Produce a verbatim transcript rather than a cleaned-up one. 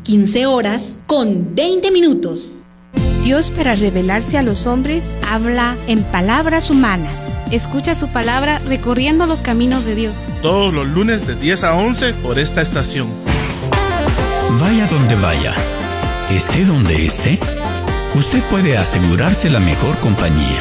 quince horas con veinte minutos. Dios, para revelarse a los hombres, habla en palabras humanas. Escucha su palabra recorriendo los caminos de Dios. Todos los lunes de diez a once por esta estación. Vaya donde vaya, esté donde esté, usted puede asegurarse la mejor compañía.